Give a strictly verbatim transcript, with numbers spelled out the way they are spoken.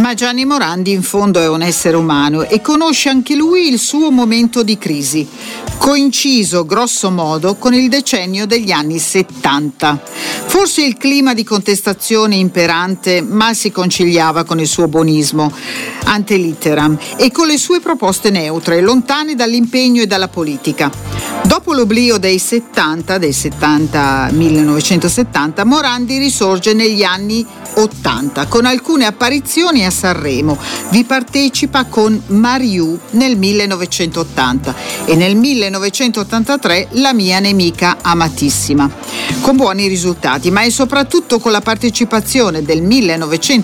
Ma Gianni Morandi in fondo è un essere umano e conosce anche lui il suo momento di crisi, coinciso grosso modo con il decennio degli anni settanta. Forse il clima di contestazione imperante mal si conciliava con il suo buonismo ante litteram e con le sue proposte neutre, lontane dall'impegno e dalla politica. Dopo l'oblio dei settanta, del settanta millenovecentosettanta, Morandi risorge negli anni ottanta con alcune apparizioni a Sanremo. Vi partecipa con Mariù nel millenovecentottanta e nel millenovecentottantatré La mia nemica amatissima, con buoni risultati, ma è soprattutto con la partecipazione del millenovecentottantatré